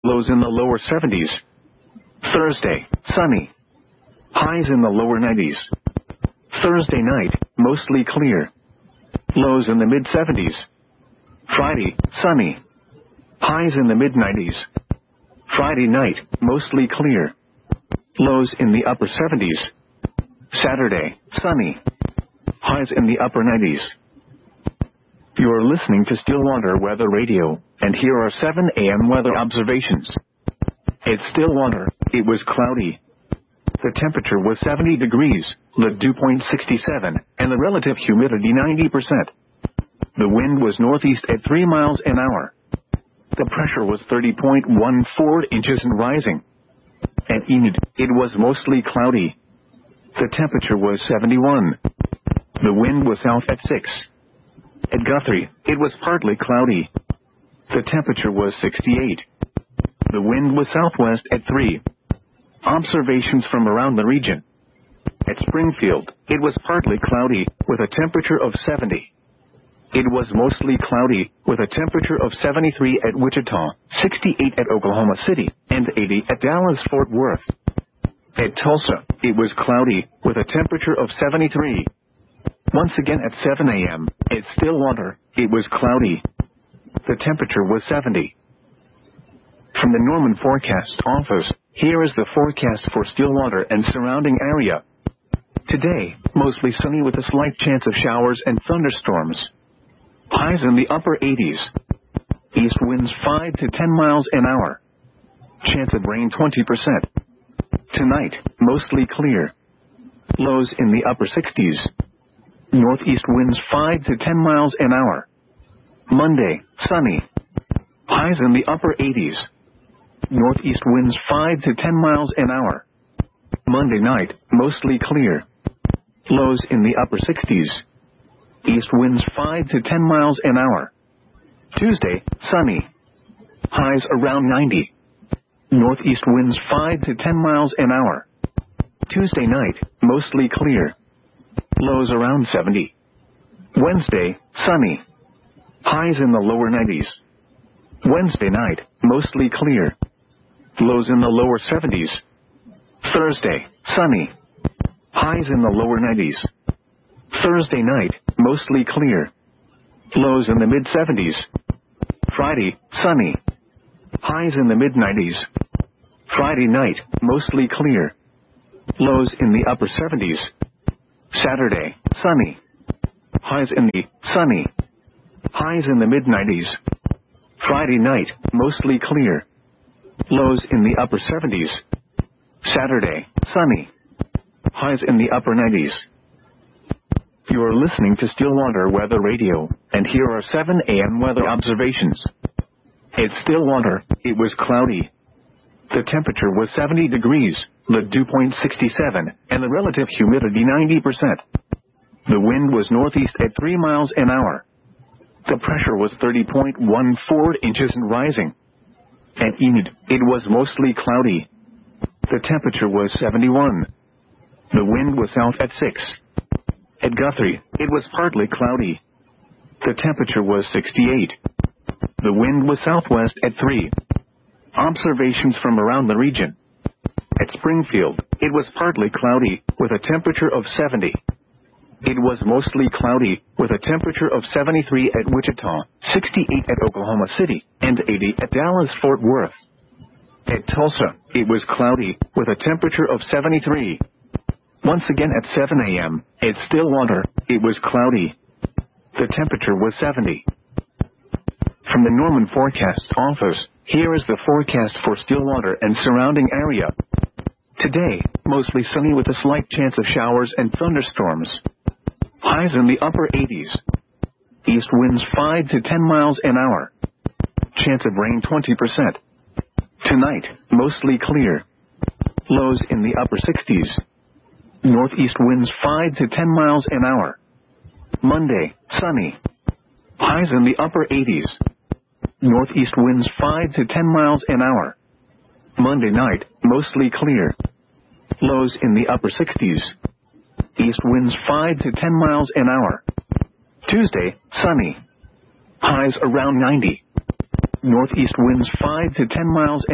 Lows in the lower 70s. Thursday, sunny. Highs in the lower 90s. Thursday night, mostly clear. Lows in the mid-70s. Friday, sunny. Highs in the mid-90s. Friday night, mostly clear. Lows in the upper 70s. Saturday, sunny. Highs in the upper 90s. You're listening to Stillwater Weather Radio, and here are 7 a.m. weather observations. At Stillwater, it was cloudy. The temperature was 70 degrees, the dew point 67, and the relative humidity 90%. The wind was northeast at 3 miles an hour. The pressure was 30.14 inches and rising. At Enid, it was mostly cloudy. The temperature was 71. The wind was south at 6. At Guthrie, it was partly cloudy. The temperature was 68. The wind was southwest at 3. Observations from around the region. At Springfield, it was partly cloudy, with a temperature of 70. It was mostly cloudy, with a temperature of 73 at Wichita, 68 at Oklahoma City, and 80 at Dallas-Fort Worth. At Tulsa, it was cloudy, with a temperature of 73. Once again at 7 a.m., at Stillwater, it was cloudy. The temperature was 70. From the Norman Forecast Office, here is the forecast for Stillwater and surrounding area. Today, mostly sunny with a slight chance of showers and thunderstorms. Highs in the upper 80s. East winds 5 to 10 miles an hour. Chance of rain 20%. Tonight, mostly clear. Lows in the upper 60s. Northeast winds 5 to 10 miles an hour. Monday, sunny. Highs in the upper 80s. Northeast winds 5 to 10 miles an hour. Monday night, mostly clear. Lows in the upper 60s. East winds 5 to 10 miles an hour. Tuesday, sunny. Highs around 90. Northeast winds 5 to 10 miles an hour. Tuesday night, mostly clear. Lows around 70. Wednesday, sunny. Highs in the lower 90s. Wednesday night, mostly clear. Lows in the lower 70s. Thursday, sunny. Highs in the lower 90s. Thursday night, mostly clear. Lows in the mid-70s. Friday, sunny. Highs in the mid-90s. Friday night, mostly clear. Lows in the upper 70s. Saturday, sunny. Highs in the sunny. Highs in the mid-90s. Friday night, mostly clear. Lows in the upper 70s. Saturday, sunny. Highs in the upper 90s. You're listening to Stillwater Weather Radio, and here are 7 a.m. weather observations. At Stillwater, it was cloudy. The temperature was 70 degrees, the dew point 67, and the relative humidity 90%. The wind was northeast at 3 miles an hour. The pressure was 30.14 inches and rising. At Enid, it was mostly cloudy. The temperature was 71. The wind was south at 6. At Guthrie, it was partly cloudy. The temperature was 68. The wind was southwest at 3. Observations from around the region. At Springfield, it was partly cloudy, with a temperature of 70. It was mostly cloudy, with a temperature of 73 at Wichita, 68 at Oklahoma City, and 80 at Dallas-Fort Worth. At Tulsa, it was cloudy, with a temperature of 73. Once again at 7 a.m., at Stillwater, it was cloudy. The temperature was 70. From the Norman Forecast Office, here is the forecast for Stillwater and surrounding area. Today, mostly sunny with a slight chance of showers and thunderstorms. Highs in the upper 80s. East winds 5 to 10 miles an hour. Chance of rain 20%. Tonight, mostly clear. Lows in the upper 60s. Northeast winds 5 to 10 miles an hour. Monday, sunny. Highs in the upper 80s. Northeast winds 5 to 10 miles an hour. Monday night, mostly clear. Lows in the upper 60s. East winds 5 to 10 miles an hour. Tuesday, sunny. Highs around 90. Northeast winds 5 to 10 miles